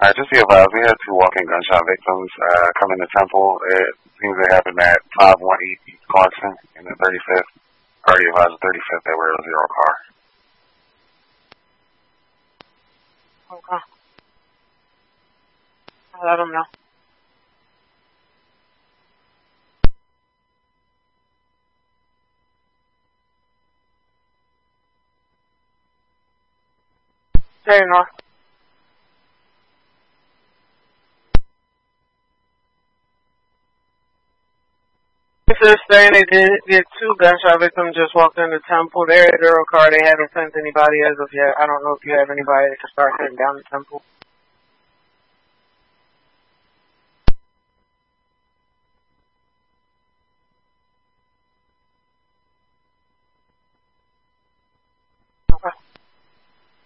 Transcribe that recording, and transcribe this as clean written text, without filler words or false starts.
Just be advised, we had two walk-in gunshot victims come in the temple. It seems they happened at 518 East Clarkson in the 35th. Already advised the 35th they were in a zero car. Okay. I'll let them know. There you go. Officers saying they did get two gunshot victims just walked in the temple. They're at zero car. They haven't sent anybody as of yet. I don't know if you have anybody that can start heading down the temple.